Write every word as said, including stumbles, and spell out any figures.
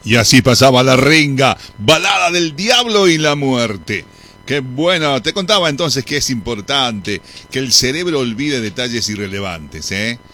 Y así pasaba La Renga, balada del diablo y la muerte. Qué bueno, te contaba entonces que es importante que el cerebro olvide detalles irrelevantes, ¿eh?